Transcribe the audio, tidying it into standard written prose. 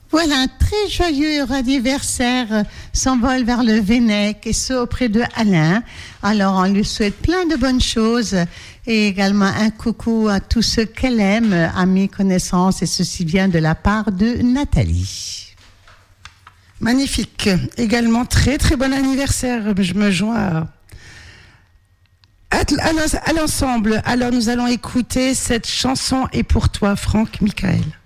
Voilà, un très joyeux anniversaire s'envole vers le Vennec et ce auprès de Alain. Alors, on lui souhaite plein de bonnes choses et également un coucou à tous ceux qu'elle aime, amis, connaissances, et ceci vient de la part de Nathalie. Magnifique. Également, très très bon anniversaire. Je me joins à l'ensemble. Alors, nous allons écouter cette chanson et pour toi, Franck Michael.